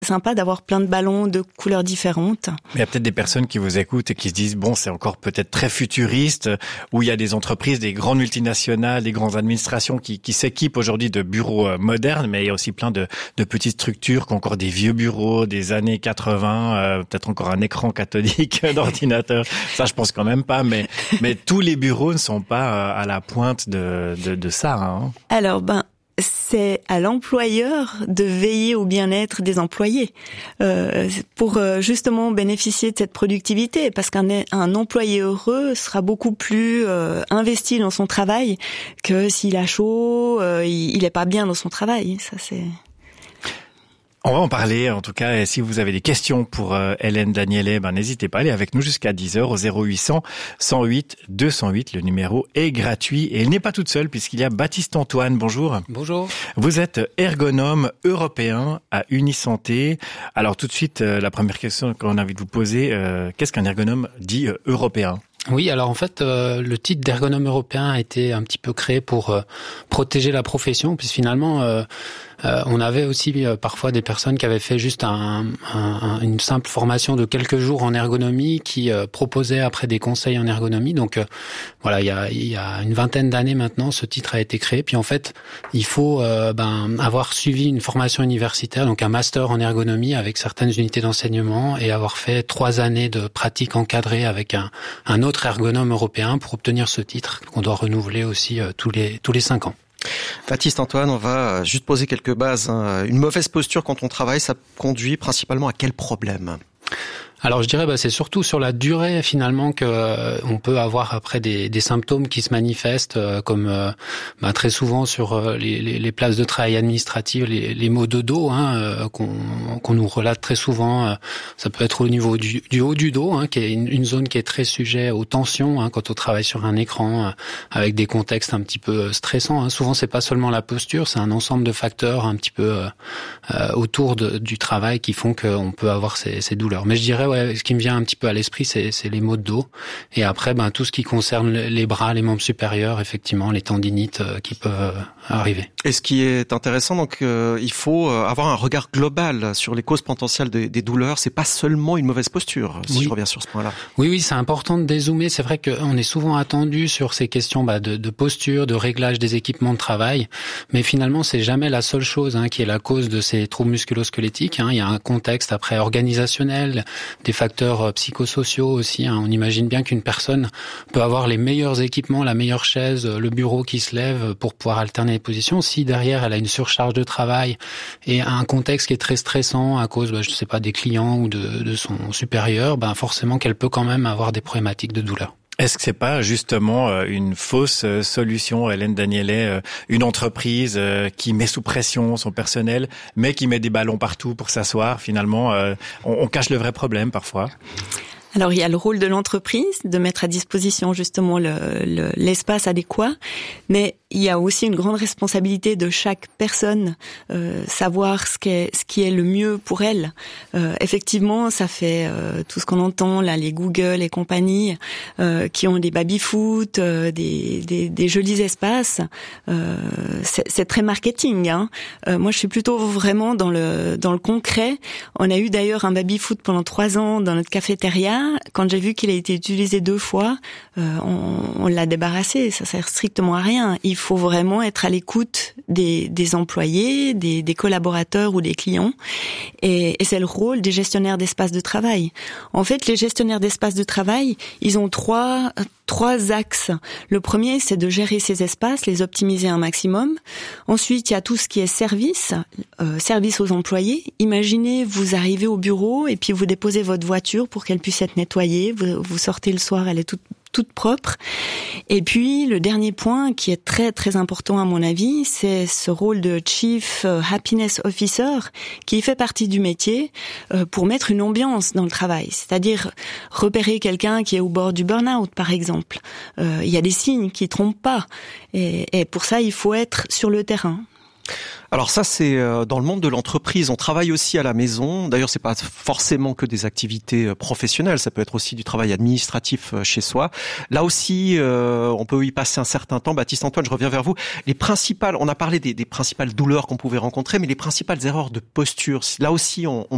sympa d'avoir plein de ballons de couleurs différentes. Mais il y a peut-être des personnes qui vous écoutent et qui se disent bon, c'est encore peut-être très futuriste, où il y a des entreprises, des grandes multinationales, des grandes administrations qui s'équipent aujourd'hui de bureaux modernes, mais il y a aussi plein de petites structures qui ont encore des vieux bureaux des années 80, peut-être encore un écran cathodique d'ordinateur. Ça, je pense quand même pas, mais tous les bureaux ne sont pas à la pointe de ça. Hein. Alors, c'est à l'employeur de veiller au bien-être des employés pour justement bénéficier de cette productivité, parce qu'un employé heureux sera beaucoup plus investi dans son travail que s'il a chaud, il est pas bien dans son travail. Ça, c'est... On va en parler, en tout cas, et si vous avez des questions pour Hélène Daniélé, n'hésitez pas, allez avec nous jusqu'à 10h au 0800 108 208. Le numéro est gratuit et elle n'est pas toute seule puisqu'il y a Baptiste Antoine. Bonjour. Bonjour. Vous êtes ergonome européen à Unisanté. Alors tout de suite, la première question qu'on a envie de vous poser, qu'est-ce qu'un ergonome dit européen ? Oui, alors en fait, le titre d'ergonome européen a été un petit peu créé pour protéger la profession, puisque finalement, on avait aussi parfois des personnes qui avaient fait juste une simple formation de quelques jours en ergonomie, qui proposaient après des conseils en ergonomie. Donc voilà, il y a une vingtaine d'années maintenant, ce titre a été créé. Puis en fait, il faut avoir suivi une formation universitaire, donc un master en ergonomie avec certaines unités d'enseignement, et avoir fait 3 années de pratique encadrée avec un autre ergonome européen pour obtenir ce titre qu'on doit renouveler aussi tous les 5 ans. Baptiste Antoine, on va juste poser quelques bases. Une mauvaise posture quand on travaille, ça conduit principalement à quel problème ? Alors je dirais c'est surtout sur la durée finalement que on peut avoir après des symptômes qui se manifestent comme très souvent sur les places de travail administratives, les maux de dos qu'on nous relate très souvent. Ça peut être au niveau du haut du dos, qui est une zone qui est très sujet aux tensions quand on travaille sur un écran avec des contextes un petit peu stressants. Souvent c'est pas seulement la posture, c'est un ensemble de facteurs un petit peu autour du travail qui font qu'on peut avoir ces douleurs. Mais je dirais ce qui me vient un petit peu à l'esprit, c'est les maux de dos. Et après, tout ce qui concerne les bras, les membres supérieurs, effectivement, les tendinites qui peuvent arriver. Et ce qui est intéressant, donc, il faut avoir un regard global sur les causes potentielles des douleurs. C'est pas seulement une mauvaise posture, si je reviens sur ce point-là. Oui, c'est important de dézoomer. C'est vrai qu'on est souvent attendu sur ces questions de posture, de réglage des équipements de travail. Mais finalement, c'est jamais la seule chose qui est la cause de ces troubles musculo-squelettiques. Il y a un contexte après organisationnel, des facteurs psychosociaux aussi. On imagine bien qu'une personne peut avoir les meilleurs équipements, la meilleure chaise, le bureau qui se lève pour pouvoir alterner les positions. Si derrière elle a une surcharge de travail et un contexte qui est très stressant à cause, des clients ou de son supérieur, forcément qu'elle peut quand même avoir des problématiques de douleur. Est-ce que c'est pas justement une fausse solution, Hélène Daniélé, une entreprise qui met sous pression son personnel, mais qui met des ballons partout pour s'asseoir? Finalement, on cache le vrai problème parfois. Alors, il y a le rôle de l'entreprise de mettre à disposition justement l'espace adéquat, mais il y a aussi une grande responsabilité de chaque personne, savoir ce qui est le mieux pour elle. Effectivement, ça fait tout ce qu'on entend là, les Google et compagnie, qui ont des baby-foot, des jolis espaces. C'est très marketing. Moi, je suis plutôt vraiment dans le concret. On a eu d'ailleurs un baby-foot pendant 3 ans dans notre cafétéria. Quand j'ai vu qu'il a été utilisé 2 fois, on l'a débarrassé. Ça sert strictement à rien. Il faut vraiment être à l'écoute des employés, des collaborateurs ou des clients. Et c'est le rôle des gestionnaires d'espace de travail. En fait, les gestionnaires d'espace de travail, ils ont trois axes. Le premier, c'est de gérer ces espaces, les optimiser un maximum. Ensuite, il y a tout ce qui est service aux employés. Imaginez, vous arrivez au bureau et puis vous déposez votre voiture pour qu'elle puisse être nettoyée. Vous sortez le soir, elle est toute propre. Et puis, le dernier point qui est très, très important à mon avis, c'est ce rôle de Chief Happiness Officer qui fait partie du métier pour mettre une ambiance dans le travail. C'est-à-dire repérer quelqu'un qui est au bord du burn-out, par exemple. Il y a des signes qui trompent pas. Et pour ça, il faut être sur le terrain. Alors ça, c'est dans le monde de l'entreprise. On travaille aussi à la maison. D'ailleurs, c'est pas forcément que des activités professionnelles. Ça peut être aussi du travail administratif chez soi. Là aussi, on peut y passer un certain temps. Baptiste Antoine, je reviens vers vous. On a parlé des principales douleurs qu'on pouvait rencontrer, mais les principales erreurs de posture. Là aussi, on